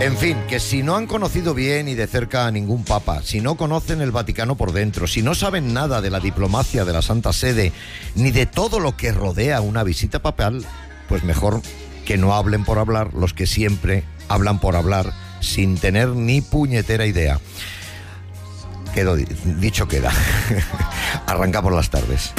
En fin, que si no han conocido bien y de cerca a ningún papa, si no conocen el Vaticano por dentro, si no saben nada de la diplomacia de la Santa Sede, ni de todo lo que rodea una visita papal, pues mejor que no hablen por hablar los que siempre hablan por hablar, sin tener ni puñetera idea. Dicho queda. Arrancamos las tardes.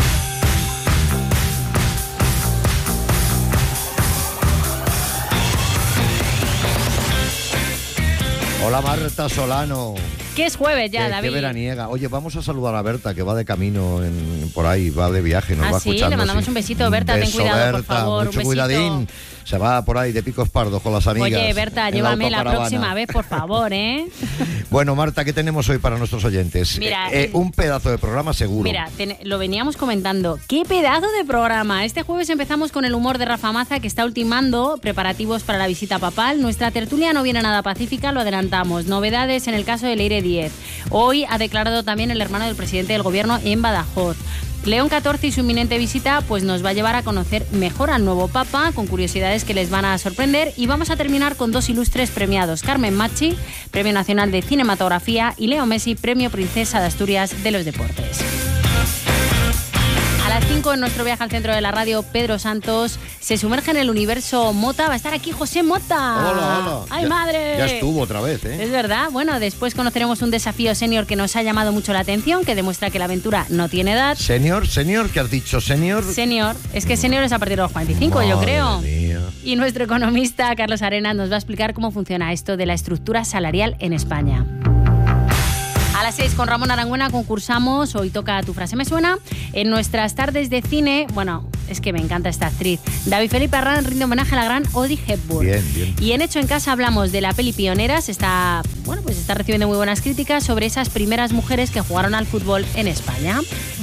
Hola Marta Solano. Que es jueves ya, David. Qué veraniega. Oye, vamos a saludar a Berta, que va de camino por ahí, va de viaje, nos va escuchando. Sí, le mandamos un besito, Berta, ten cuidado, Berta, por favor, mucho un besito. Cuidadín. Se va por ahí de picos pardos con las amigas. Oye, Berta, llévame la próxima vez, por favor, ¿eh? Bueno, Marta, ¿qué tenemos hoy para nuestros oyentes? Mira, un pedazo de programa seguro. Mira, lo veníamos comentando. ¡Qué pedazo de programa! Este jueves empezamos con el humor de Rafa Maza, que está ultimando preparativos para la visita papal. Nuestra tertulia no viene nada pacífica, lo adelantamos. Novedades en el caso de Leire Díez. Hoy ha declarado también el hermano del presidente del gobierno en Badajoz. León XIV y su inminente visita pues nos va a llevar a conocer mejor al nuevo Papa, con curiosidades que les van a sorprender, y vamos a terminar con dos ilustres premiados: Carmen Machi, Premio Nacional de Cinematografía, y Leo Messi, Premio Princesa de Asturias de los Deportes. A las 5, en nuestro viaje al centro de la radio, Pedro Santos se sumerge en el universo Mota. Va a estar aquí José Mota. Hola. ¡Ay, madre! Ya estuvo otra vez, ¿eh? Es verdad. Bueno, después conoceremos un desafío senior que nos ha llamado mucho la atención, que demuestra que la aventura no tiene edad. ¿Senior? ¿Qué has dicho? ¿Senior? Senior. Es que senior es a partir de los 45, Madre yo creo. Mía. Y nuestro economista, Carlos Arenas, nos va a explicar cómo funciona esto de la estructura salarial en España. A las 6, con Ramón Arangüena, concursamos Hoy toca Tu frase me suena. En nuestras tardes de cine, bueno, es que me encanta esta actriz, David Felipe Arran rinde homenaje a la gran Audrey Hepburn. Bien. Y en Hecho en Casa hablamos de la peli Pioneras. Está recibiendo muy buenas críticas sobre esas primeras mujeres que jugaron al fútbol en España.